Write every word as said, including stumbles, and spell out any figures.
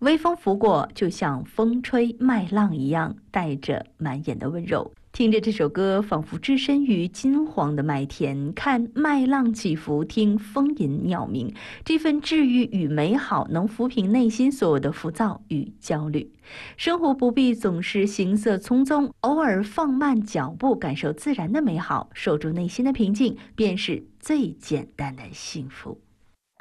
微风拂过，就像风吹麦浪一样，带着满眼的温柔。听着这首歌，仿佛置身于金黄的麦田，看麦浪起伏，听风吟鸟鸣，这份治愈与美好能抚平内心所有的浮躁与焦虑。生活不必总是行色匆匆，偶尔放慢脚步，感受自然的美好，守住内心的平静，便是最简单的幸福。